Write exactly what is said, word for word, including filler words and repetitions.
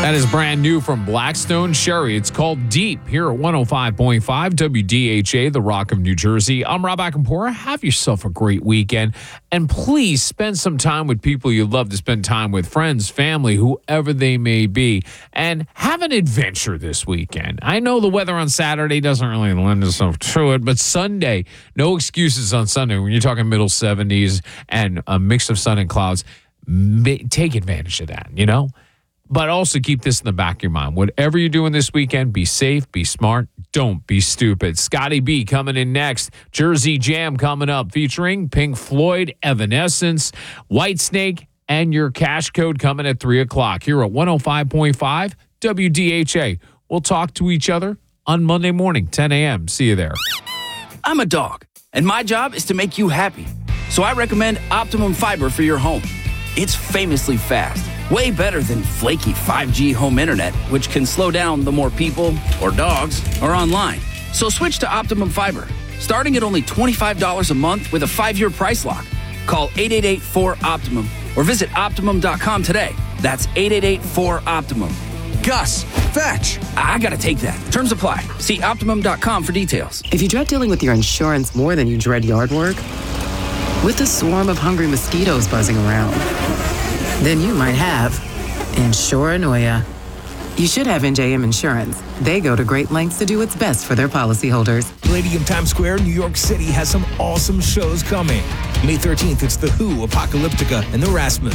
That is brand new from Blackstone Sherry. It's called Deep here at one oh five point five W D H A, the Rock of New Jersey. I'm Rob Akampora. Have yourself a great weekend. And please spend some time with people you love to spend time with, friends, family, whoever they may be. And have an adventure this weekend. I know the weather on Saturday doesn't really lend itself to it, but Sunday, no excuses on Sunday. When you're talking middle seventies and a mix of sun and clouds, take advantage of that, you know? But also keep this in the back of your mind. Whatever you're doing this weekend, be safe, be smart, don't be stupid. Scotty B coming in next. Jersey Jam coming up featuring Pink Floyd, Evanescence, Whitesnake, and your cash code coming at three o'clock here at one oh five point five W D H A. We'll talk to each other on Monday morning, ten a.m. See you there. I'm a dog, and my job is to make you happy. So I recommend Optimum Fiber for your home. It's famously fast. Way better than flaky five G home internet, which can slow down the more people or dogs are online. So switch to Optimum Fiber, starting at only twenty-five dollars a month with a five-year price lock. Call eight eight eight, four, OPTIMUM or visit Optimum dot com today. That's eight eight eight, four, OPTIMUM. Gus, fetch. I gotta take that. Terms apply. See Optimum dot com for details. If you dread dealing with your insurance more than you dread yard work, with a swarm of hungry mosquitoes buzzing around, then you might have Insuranoia. You should have N J M Insurance. They go to great lengths to do what's best for their policyholders. Palladium Times Square, New York City has some awesome shows coming. May thirteenth, it's The Who, Apocalyptica, and The Rasmus.